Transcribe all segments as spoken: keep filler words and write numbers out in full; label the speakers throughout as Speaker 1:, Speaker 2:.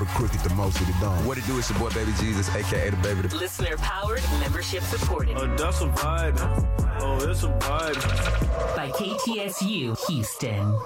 Speaker 1: the crooked, the most of the dumb.
Speaker 2: What it do is your boy Baby Jesus, a k a the Baby. The
Speaker 3: Listener powered, membership supported.
Speaker 4: Oh, that's a vibe. Oh, it's a vibe.
Speaker 3: By K T S U Houston.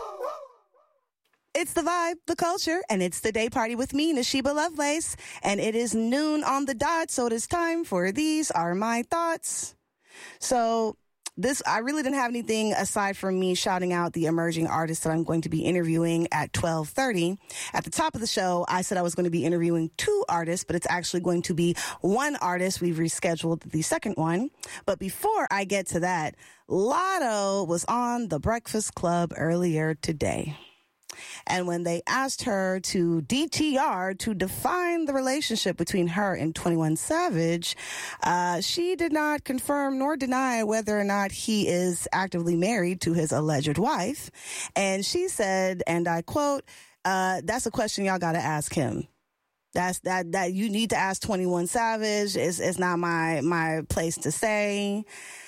Speaker 5: It's the vibe, the culture, and it's the day party with me, Nashiba Lovelace. And it is noon on the dot, so it is time for These Are My Thoughts. So this, I really didn't have anything aside from me shouting out the emerging artists that I'm going to be interviewing at twelve thirty. At the top of the show, I said I was going to be interviewing two artists, but it's actually going to be one artist. We've rescheduled the second one. But before I get to that, Lotto was on The Breakfast Club earlier today. And when they asked her to D T R, to define the relationship between her and twenty-one Savage, uh, she did not confirm nor deny whether or not he is actively married to his alleged wife. And she said, and I quote, uh, that's a question y'all got to ask him. That's that, that you need to ask twenty-one Savage. It's, it's not my, my place to say.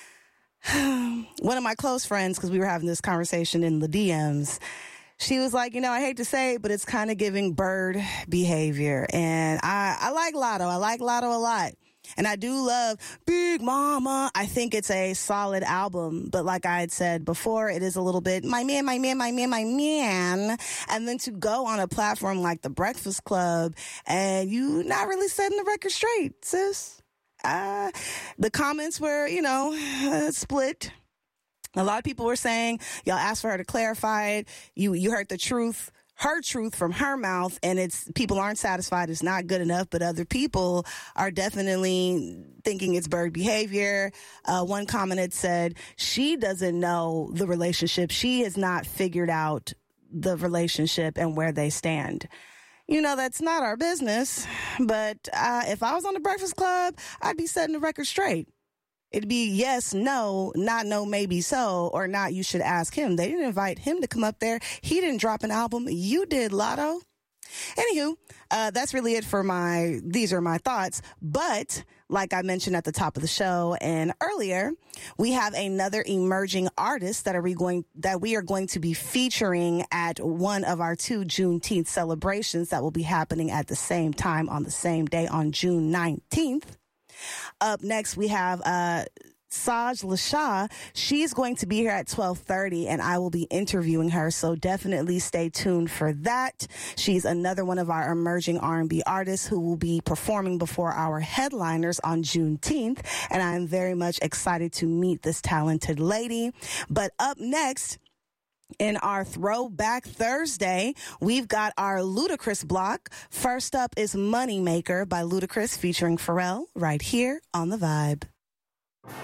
Speaker 5: One of my close friends, because we were having this conversation in the D Ms, she was like, you know, I hate to say it, but it's kind of giving bird behavior. And I, I like Lotto. I like Lotto a lot. And I do love Big Mama. I think it's a solid album. But like I had said before, it is a little bit, my man, my man, my man, my man. And then to go on a platform like The Breakfast Club and you not really setting the record straight, sis. Uh, the comments were, you know, uh, split. A lot of people were saying, y'all asked for her to clarify it. You, you heard the truth, her truth from her mouth, and it's, people aren't satisfied. It's not good enough, but other people are definitely thinking it's bird behavior. Uh, one comment had said she doesn't know the relationship. She has not figured out the relationship and where they stand. You know, that's not our business, but, uh, if I was on The Breakfast Club, I'd be setting the record straight. It'd be yes, no, not no, maybe so, or not, you should ask him. They didn't invite him to come up there. He didn't drop an album. You did, Lotto. Anywho, uh, that's really it for my, these are my thoughts. But like I mentioned at the top of the show and earlier, we have another emerging artist that are we going, that we are going to be featuring at one of our two Juneteenth celebrations that will be happening at the same time on the same day on June nineteenth. Up next, we have uh, Saj Lasha. She's going to be here at twelve thirty, and I will be interviewing her, so definitely stay tuned for that. She's another one of our emerging R and B artists who will be performing before our headliners on Juneteenth, and I'm very much excited to meet this talented lady. But up next, in our Throwback Thursday, we've got our Ludacris block. First up is Moneymaker by Ludacris featuring Pharrell right here on The Vibe.